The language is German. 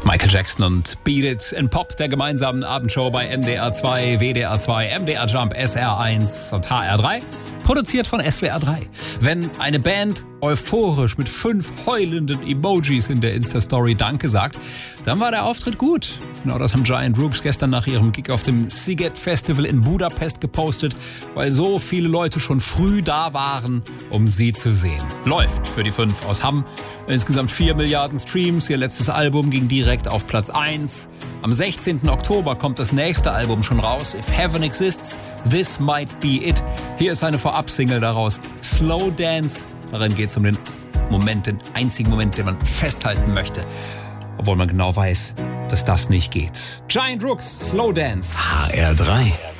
Michael Jackson und Beat It in Pop, der gemeinsamen Abendshow bei NDR 2, WDR 2, MDR Jump, SR 1 und HR 3. Produziert von SWR 3. Wenn eine Band euphorisch mit 5 heulenden Emojis in der Insta-Story Danke sagt, dann war der Auftritt gut. Genau das haben Giant Rooks gestern nach ihrem Gig auf dem Sziget Festival in Budapest gepostet, weil so viele Leute schon früh da waren, um sie zu sehen. Läuft für die 5 aus Hamm. Insgesamt 4 Milliarden Streams. Ihr letztes Album ging direkt auf Platz 1. Am 16. Oktober kommt das nächste Album schon raus. If Heaven Exists, This Might Be It. Hier ist eine Vorab-Single daraus. Slow Dance. Darin geht es um den Moment, den einzigen Moment, den man festhalten möchte. Obwohl man genau weiß, dass das nicht geht. Giant Rooks, Slow Dance. HR3.